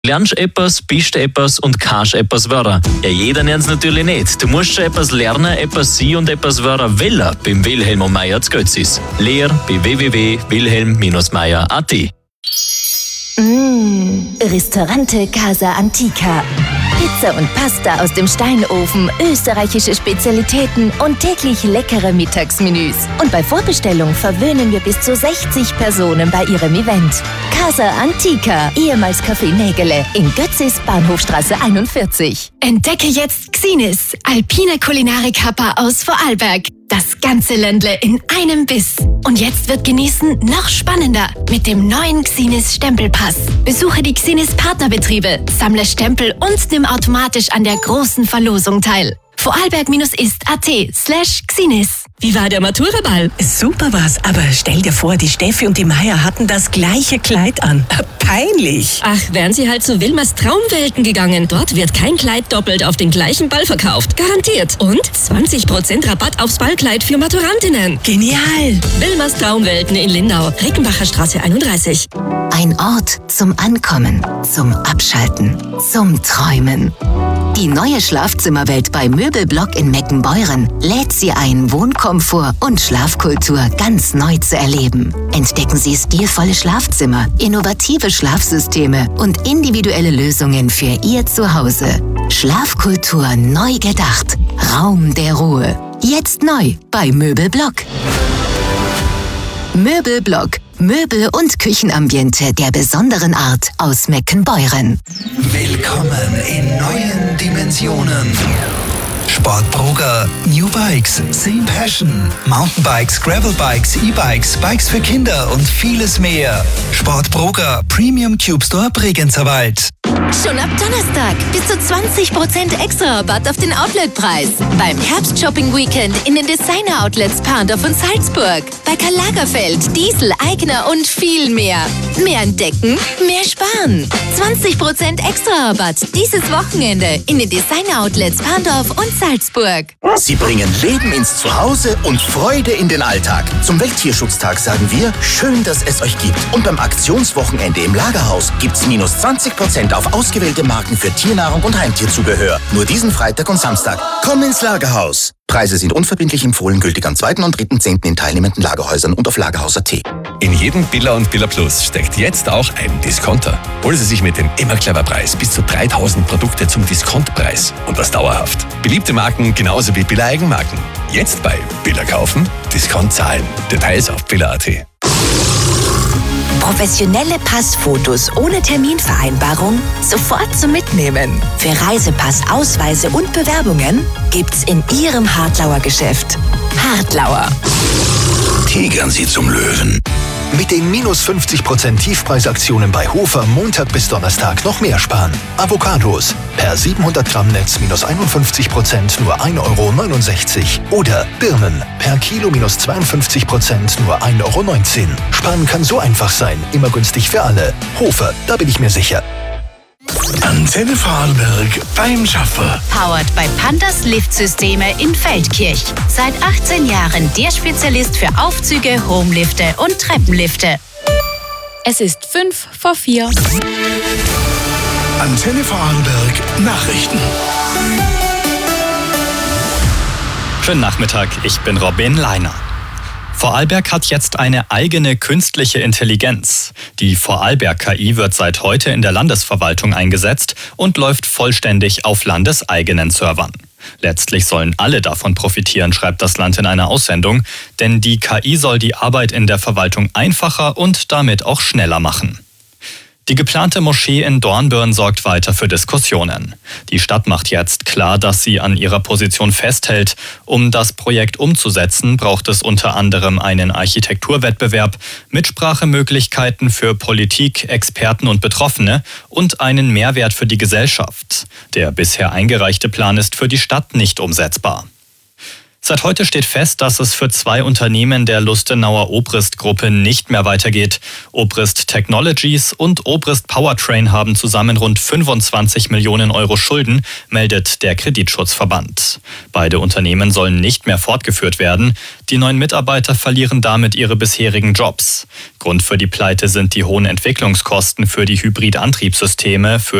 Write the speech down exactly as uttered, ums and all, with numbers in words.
Lernst etwas, bist etwas und kannst etwas werden. Ja, jeder lernt es natürlich nicht. Du musst schon etwas lernen, etwas sein und etwas werden wollen beim Wilhelm und Meier zu Götzis. Lehr bei w w w punkt wilhelm meier punkt a t. Mmh, Ristorante Casa Antica. Pizza und Pasta aus dem Steinofen, österreichische Spezialitäten und täglich leckere Mittagsmenüs. Und bei Vorbestellung verwöhnen wir bis zu sechzig Personen bei ihrem Event. Casa Antica, ehemals Café Nägele, in Götzis, Bahnhofstraße einundvierzig. Entdecke jetzt Xinis, alpine Kulinarik-Happer aus Vorarlberg. Das ganze Ländle in einem Biss. Und jetzt wird Genießen noch spannender mit dem neuen Xinis Stempelpass. Besuche die Xinis Partnerbetriebe, sammle Stempel und nimm automatisch an der großen Verlosung teil. vorarlberg-ist.at slash Xinis. Wie war der Maturaball? Super war's, aber stell dir vor, die Steffi und die Maya hatten das gleiche Kleid an. Peinlich. Ach, wären sie halt zu Wilmers Traumwelten gegangen. Dort wird kein Kleid doppelt auf den gleichen Ball verkauft. Garantiert. Und zwanzig Prozent Rabatt aufs Ballkleid für Maturantinnen. Genial. Wilmers Traumwelten in Lindau. Rickenbacher Straße einunddreißig. Ein Ort zum Ankommen, zum Abschalten, zum Träumen. Die neue Schlafzimmerwelt bei Möbelblock in Meckenbeuren lädt Sie ein, Wohnkomfort und Schlafkultur ganz neu zu erleben. Entdecken Sie stilvolle Schlafzimmer, innovative Schlafsysteme und individuelle Lösungen für Ihr Zuhause. Schlafkultur neu gedacht. Raum der Ruhe. Jetzt neu bei Möbelblock. Möbelblock. Möbel- und Küchenambiente der besonderen Art aus Meckenbeuren. Willkommen in neuen Dimensionen. Sportbroker, New Bikes, Same Passion, Mountainbikes, Gravelbikes, E-Bikes, Bikes für Kinder und vieles mehr. Sportbroker, Premium Cube Store Bregenzerwald. Schon ab Donnerstag bis zu zwanzig Prozent extra Rabatt auf den Outletpreis. Beim Herbst-Shopping-Weekend in den Designer-Outlets Parndorf und Salzburg. Bei Karl Lagerfeld, Diesel, Aigner und viel mehr. Mehr entdecken, mehr sparen. zwanzig Prozent extra Rabatt dieses Wochenende in den Designer-Outlets Parndorf und Salzburg. Sie bringen Leben ins Zuhause und Freude in den Alltag. Zum Welttierschutztag sagen wir, schön, dass es euch gibt. Und beim Aktionswochenende im Lagerhaus gibt's minus zwanzig Prozent auf ausgewählte Marken für Tiernahrung und Heimtierzubehör. Nur diesen Freitag und Samstag. Komm ins Lagerhaus. Preise sind unverbindlich empfohlen, gültig am zweiten und dritten zehnten in teilnehmenden Lagerhäusern und auf lagerhaus punkt a t. In jedem Billa und Billa Plus steckt jetzt auch ein Discounter. Holen Sie sich mit dem immer clever Preis bis zu dreitausend Produkte zum Diskontpreis. Und das dauerhaft. Beliebte Marken genauso wie Billa Eigenmarken. Jetzt bei Billa kaufen, Discount zahlen. Details auf billa punkt a t. Professionelle Passfotos ohne Terminvereinbarung sofort zum Mitnehmen. Für Reisepass, Ausweise und Bewerbungen gibt's in Ihrem Hartlauer Geschäft. Hartlauer. Tigern Sie zum Löwen. Mit den minus fünfzig Prozent Tiefpreisaktionen bei Hofer Montag bis Donnerstag noch mehr sparen. Avocados per siebenhundert Gramm Netz minus einundfünfzig Prozent nur ein Euro neunundsechzig. Oder Birnen per Kilo minus zweiundfünfzig Prozent nur ein Euro neunzehn. Sparen kann so einfach sein, immer günstig für alle. Hofer, da bin ich mir sicher. Antenne Vorarlberg beim Schaffer. Powered by Pandas Liftsysteme in Feldkirch. Seit achtzehn Jahren der Spezialist für Aufzüge, Homelifte und Treppenlifte. Es ist fünf vor vier. Antenne Vorarlberg Nachrichten. Schönen Nachmittag, ich bin Robin Leiner. Vorarlberg hat jetzt eine eigene künstliche Intelligenz. Die Vorarlberg K I wird seit heute in der Landesverwaltung eingesetzt und läuft vollständig auf landeseigenen Servern. Letztlich sollen alle davon profitieren, schreibt das Land in einer Aussendung, denn die K I soll die Arbeit in der Verwaltung einfacher und damit auch schneller machen. Die geplante Moschee in Dornbirn sorgt weiter für Diskussionen. Die Stadt macht jetzt klar, dass sie an ihrer Position festhält. Um das Projekt umzusetzen, braucht es unter anderem einen Architekturwettbewerb, Mitsprachemöglichkeiten für Politik, Experten und Betroffene und einen Mehrwert für die Gesellschaft. Der bisher eingereichte Plan ist für die Stadt nicht umsetzbar. Seit heute steht fest, dass es für zwei Unternehmen der Lustenauer Obrist-Gruppe nicht mehr weitergeht. Obrist Technologies und Obrist Powertrain haben zusammen rund fünfundzwanzig Millionen Euro Schulden, meldet der Kreditschutzverband. Beide Unternehmen sollen nicht mehr fortgeführt werden. Die neuen Mitarbeiter verlieren damit ihre bisherigen Jobs. Grund für die Pleite sind die hohen Entwicklungskosten für die Hybridantriebssysteme für